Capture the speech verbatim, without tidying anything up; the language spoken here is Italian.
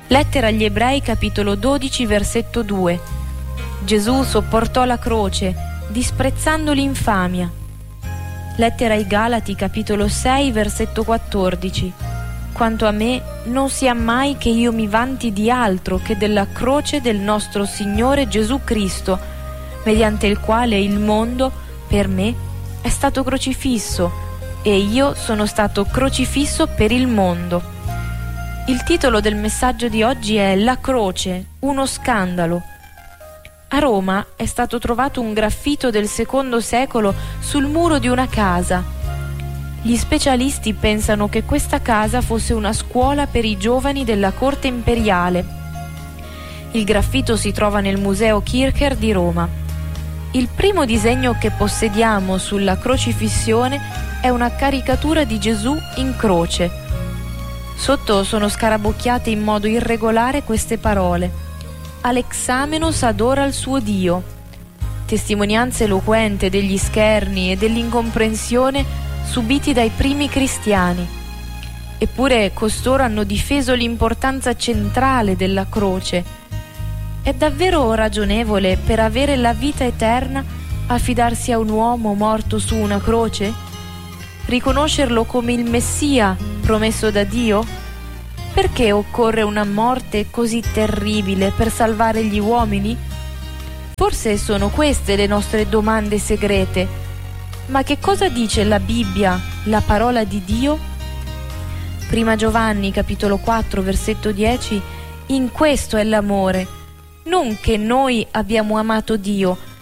Lettera agli Ebrei, capitolo dodici, versetto due. Gesù sopportò la croce, disprezzando l'infamia. Lettera ai Galati, capitolo sei, versetto quattordici. Quanto a me, non sia mai che io mi vanti di altro che della croce del nostro Signore Gesù Cristo, mediante il quale il mondo, per me, è stato crocifisso, e io sono stato crocifisso per il mondo. Il titolo del messaggio di oggi è La croce, uno scandalo. A Roma è stato trovato un graffito del secondo secolo sul muro di una casa. Gli specialisti pensano che questa casa fosse una scuola per i giovani della corte imperiale. Il graffito si trova nel Museo Kircher di Roma. Il primo disegno che possediamo sulla crocifissione è una caricatura di Gesù in croce. Sotto sono scarabocchiate in modo irregolare queste parole: Alexamenos adora il suo Dio. Testimonianza eloquente degli scherni e dell'incomprensione subiti dai primi cristiani. Eppure costoro hanno difeso l'importanza centrale della croce. È davvero ragionevole, per avere la vita eterna, affidarsi a un uomo morto su una croce? Riconoscerlo come il Messia promesso da Dio? Perché occorre una morte così terribile per salvare gli uomini? Forse sono queste le nostre domande segrete. Ma che cosa dice la Bibbia, la parola di Dio? Prima Giovanni, capitolo quattro, versetto dieci: in questo è l'amore, non che noi abbiamo amato Dio,